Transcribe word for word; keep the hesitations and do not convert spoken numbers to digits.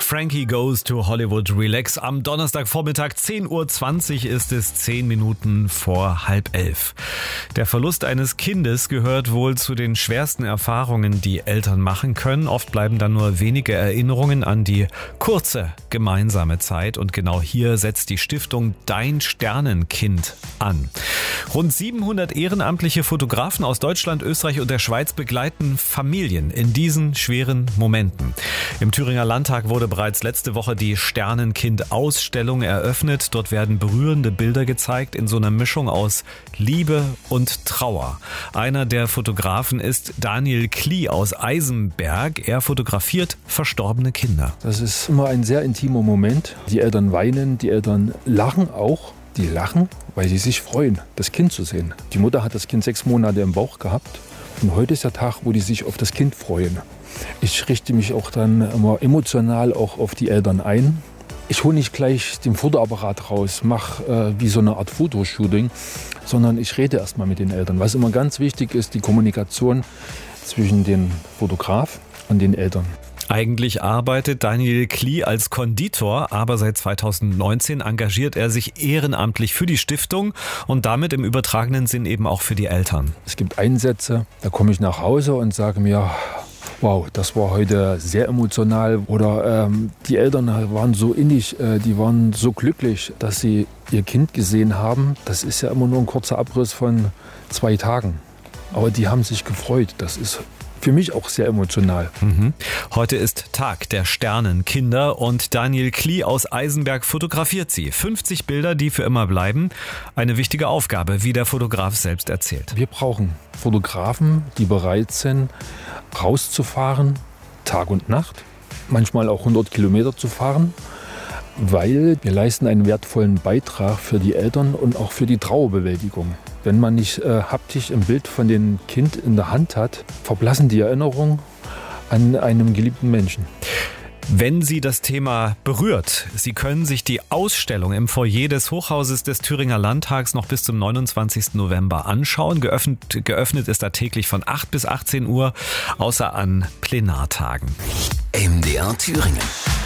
Frankie Goes to Hollywood Relax. Am Donnerstagvormittag zehn Uhr zwanzig ist es, zehn Minuten vor halb elf. Der Verlust eines Kindes gehört wohl zu den schwersten Erfahrungen, die Eltern machen können. Oft bleiben dann nur wenige Erinnerungen an die kurze gemeinsame Zeit. Und genau hier setzt die Stiftung Dein Sternenkind an. Rund siebenhundert ehrenamtliche Fotografen aus Deutschland, Österreich und der Schweiz begleiten Familien in diesen schweren Momenten. Im Thüringer Landtag wurde bereits letzte Woche die Sternenkind-Ausstellung eröffnet. Dort werden berührende Bilder gezeigt in so einer Mischung aus Liebe und Trauer. Einer der Fotografen ist Daniel Klee aus Eisenberg. Er fotografiert verstorbene Kinder. Das ist immer ein sehr intimer Moment. Die Eltern weinen, die Eltern lachen auch. Die lachen, weil sie sich freuen, das Kind zu sehen. Die Mutter hat das Kind sechs Monate im Bauch gehabt. Und heute ist der Tag, wo die sich auf das Kind freuen. Ich richte mich auch dann immer emotional auch auf die Eltern ein. Ich hole nicht gleich den Fotoapparat raus, mache äh, wie so eine Art Fotoshooting, sondern ich rede erstmal mit den Eltern. Was immer ganz wichtig ist, die Kommunikation zwischen dem Fotograf und den Eltern. Eigentlich arbeitet Daniel Klee als Konditor, aber seit zweitausendneunzehn engagiert er sich ehrenamtlich für die Stiftung und damit im übertragenen Sinn eben auch für die Eltern. Es gibt Einsätze, da komme ich nach Hause und sage mir, wow, das war heute sehr emotional. Oder ähm, die Eltern waren so innig, äh, die waren so glücklich, dass sie ihr Kind gesehen haben. Das ist ja immer nur ein kurzer Abriss von zwei Tagen. Aber die haben sich gefreut. Das ist für mich auch sehr emotional. Mhm. Heute ist Tag der Sternenkinder und Daniel Klee aus Eisenberg fotografiert sie. fünfzig Bilder, die für immer bleiben. Eine wichtige Aufgabe, wie der Fotograf selbst erzählt. Wir brauchen Fotografen, die bereit sind, rauszufahren, Tag und Nacht, manchmal auch hundert Kilometer zu fahren, weil wir leisten einen wertvollen Beitrag für die Eltern und auch für die Trauerbewältigung. Wenn man nicht äh, haptisch ein Bild von dem Kind in der Hand hat, verblassen die Erinnerungen an einem geliebten Menschen. Wenn Sie das Thema berührt, Sie können sich die Ausstellung im Foyer des Hochhauses des Thüringer Landtags noch bis zum neunundzwanzigsten November anschauen. Geöffnet, geöffnet ist da täglich von acht bis achtzehn Uhr, außer an Plenartagen. M D R Thüringen.